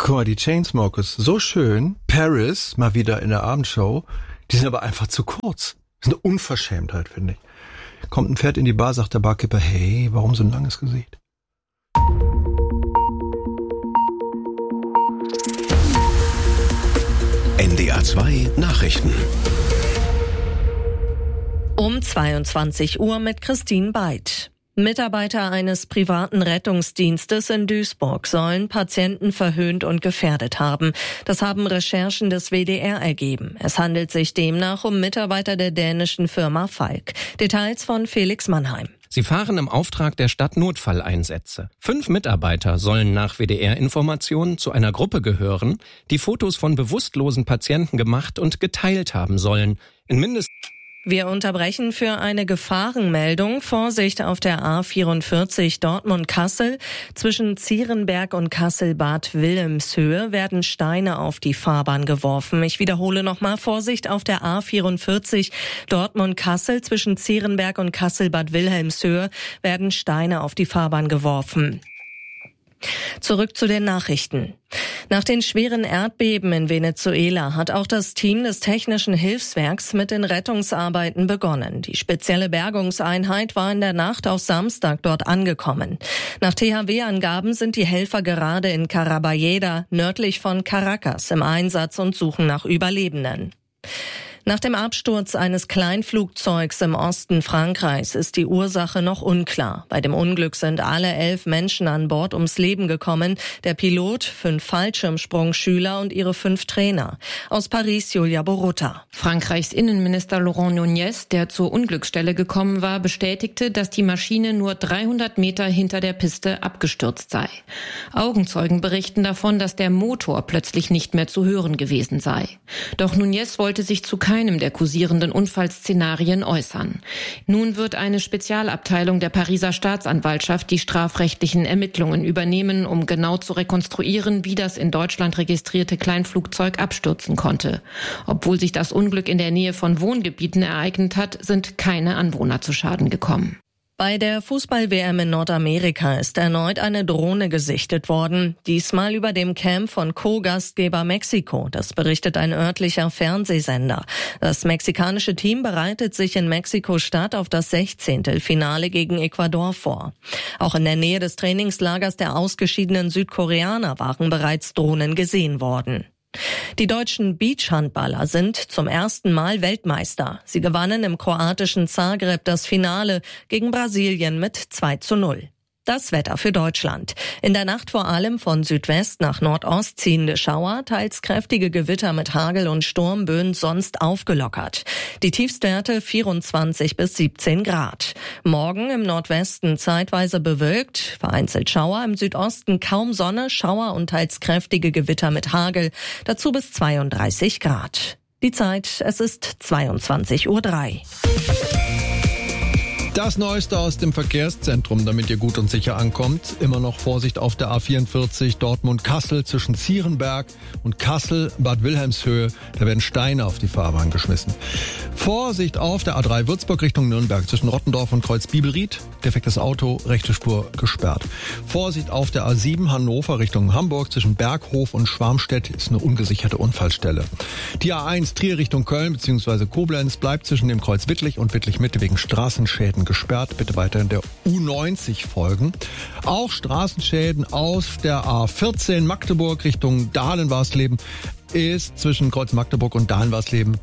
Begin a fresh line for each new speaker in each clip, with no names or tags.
Guck mal, die Chainsmokers, so schön. Paris, mal wieder in der Abendshow. Die sind aber einfach zu kurz. Das ist eine Unverschämtheit, finde ich. Kommt ein Pferd in die Bar, sagt der Barkeeper, hey, warum so ein langes Gesicht?
NDR 2 Nachrichten.
Um 22 Uhr mit Christine Beid. Mitarbeiter eines privaten Rettungsdienstes in Duisburg sollen Patienten verhöhnt und gefährdet haben. Das haben Recherchen des WDR ergeben. Es handelt sich demnach um Mitarbeiter der dänischen Firma Falk. Details von Felix Mannheim.
Sie fahren im Auftrag der Stadt Notfalleinsätze. 5 Mitarbeiter sollen nach WDR-Informationen zu einer Gruppe gehören, die Fotos von bewusstlosen Patienten gemacht und geteilt haben sollen.
Wir unterbrechen für eine Gefahrenmeldung. Vorsicht auf der A44 Dortmund-Kassel. Zwischen Zierenberg und Kassel-Bad Wilhelmshöhe werden Steine auf die Fahrbahn geworfen. Ich wiederhole nochmal. Vorsicht auf der A44 Dortmund-Kassel. Zwischen Zierenberg und Kassel-Bad Wilhelmshöhe werden Steine auf die Fahrbahn geworfen. Zurück zu den Nachrichten. Nach den schweren Erdbeben in Venezuela hat auch das Team des Technischen Hilfswerks mit den Rettungsarbeiten begonnen. Die spezielle Bergungseinheit war in der Nacht auf Samstag dort angekommen. Nach THW-Angaben sind die Helfer gerade in Caraballeda, nördlich von Caracas, im Einsatz und suchen nach Überlebenden. Nach dem Absturz eines Kleinflugzeugs im Osten Frankreichs ist die Ursache noch unklar. Bei dem Unglück sind alle 11 Menschen an Bord ums Leben gekommen. Der Pilot, 5 Fallschirmsprungschüler und ihre 5 Trainer. Aus Paris Julia Borutta.
Frankreichs Innenminister Laurent Nunez, der zur Unglücksstelle gekommen war, bestätigte, dass die Maschine nur 300 Meter hinter der Piste abgestürzt sei. Augenzeugen berichten davon, dass der Motor plötzlich nicht mehr zu hören gewesen sei. Doch Nunez wollte sich zu keinem der kursierenden Unfallszenarien äußern. Nun wird eine Spezialabteilung der Pariser Staatsanwaltschaft die strafrechtlichen Ermittlungen übernehmen, um genau zu rekonstruieren, wie das in Deutschland registrierte Kleinflugzeug abstürzen konnte. Obwohl sich das Unglück in der Nähe von Wohngebieten ereignet hat, sind keine Anwohner zu Schaden gekommen.
Bei der Fußball-WM in Nordamerika ist erneut eine Drohne gesichtet worden. Diesmal über dem Camp von Co-Gastgeber Mexiko. Das berichtet ein örtlicher Fernsehsender. Das mexikanische Team bereitet sich in Mexiko-Stadt auf das 16. Finale gegen Ecuador vor. Auch in der Nähe des Trainingslagers der ausgeschiedenen Südkoreaner waren bereits Drohnen gesehen worden. Die deutschen Beachhandballer sind zum ersten Mal Weltmeister. Sie gewannen im kroatischen Zagreb das Finale gegen Brasilien mit 2:0. Das Wetter für Deutschland. In der Nacht vor allem von Südwest nach Nordost ziehende Schauer, teils kräftige Gewitter mit Hagel und Sturmböen, sonst aufgelockert. Die Tiefstwerte 24 bis 17 Grad. Morgen im Nordwesten zeitweise bewölkt, vereinzelt Schauer, im Südosten kaum Sonne, Schauer und teils kräftige Gewitter mit Hagel, dazu bis 32 Grad. Die Zeit, es ist 22:03 Uhr.
Das Neueste aus dem Verkehrszentrum, damit ihr gut und sicher ankommt. Immer noch Vorsicht auf der A44 Dortmund-Kassel zwischen Zierenberg und Kassel-Bad Wilhelmshöhe. Da werden Steine auf die Fahrbahn geschmissen. Vorsicht auf der A3 Würzburg Richtung Nürnberg zwischen Rottendorf und Kreuz-Bibelried. Defektes Auto, rechte Spur gesperrt. Vorsicht auf der A7 Hannover Richtung Hamburg zwischen Berghof und Schwarmstedt ist eine ungesicherte Unfallstelle. Die A1 Trier Richtung Köln bzw. Koblenz bleibt zwischen dem Kreuz Wittlich und Wittlich-Mitte wegen Straßenschäden gesperrt. Bitte weiter in der U90 folgen. Auch Straßenschäden auf der A14 Magdeburg Richtung Dahlen-Warsleben ist zwischen Kreuz Magdeburg und Dahlen-Warsleben.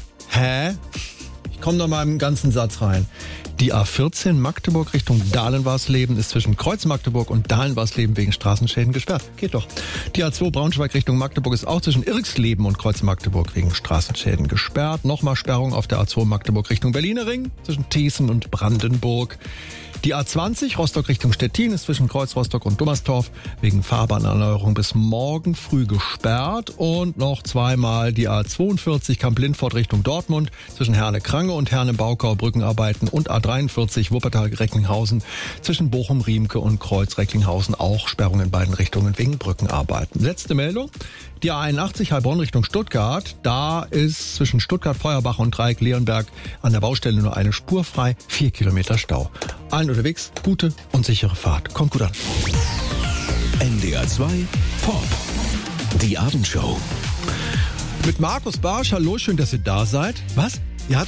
Ich komme noch mal im ganzen Satz rein. Die A14 Magdeburg Richtung Dahlen-Warsleben ist zwischen Kreuz Magdeburg und Dahlen-Warsleben wegen Straßenschäden gesperrt. Geht doch. Die A2 Braunschweig Richtung Magdeburg ist auch zwischen Irxleben und Kreuz Magdeburg wegen Straßenschäden gesperrt. Nochmal Sperrung auf der A2 Magdeburg Richtung Berliner Ring zwischen Thießen und Brandenburg. Die A20 Rostock Richtung Stettin ist zwischen Kreuz Rostock und Dummerstorf wegen Fahrbahnerneuerung bis morgen früh gesperrt. Und noch zweimal die A42 Kamp-Lindfort Richtung Dortmund zwischen Herne-Krange und Herne-Baukau Brückenarbeiten und A43 Wuppertal-Recklinghausen zwischen Bochum-Riemke und Kreuz-Recklinghausen auch Sperrung in beiden Richtungen wegen Brückenarbeiten. Letzte Meldung. Die A81 Heilbronn Richtung Stuttgart, da ist zwischen Stuttgart-Feuerbach und Dreieck-Leonberg an der Baustelle nur eine Spur frei, 4 Kilometer Stau. Allen unterwegs, gute und sichere Fahrt. Kommt gut an.
NDR 2 Pop. Die Abendshow.
Mit Markus Barsch, hallo, schön, dass ihr da seid. Was?